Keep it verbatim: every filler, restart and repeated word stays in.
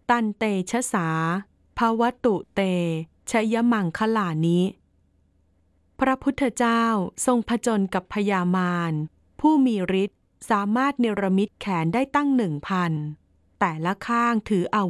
ตันเตชะสาภวตุเตชยมังคลานิพระพุทธเจ้าทรงผจญกับพญามารผู้มีฤทธิ์สามารถเนรมิตแขนได้ตั้งหนึ่งพันแต่ละข้างถืออา